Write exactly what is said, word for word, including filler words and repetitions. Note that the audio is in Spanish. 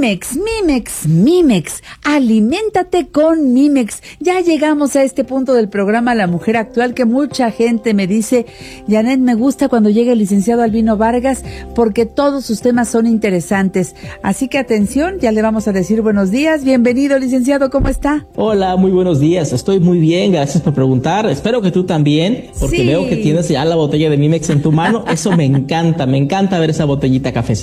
Mimex, Mimex, Mimex, aliméntate con Mimex. Ya llegamos a este punto del programa La Mujer Actual que mucha gente me dice, Janet, me gusta cuando llega el licenciado Albino Vargas porque todos sus temas son interesantes. Así que atención, ya le vamos a decir buenos días. Bienvenido, licenciado, ¿cómo está? Hola, muy buenos días. Estoy muy bien, gracias por preguntar. Espero que tú también, porque sí. Veo que tienes ya la botella de Mimex en tu mano. Eso me encanta, me encanta ver esa botellita cafecita.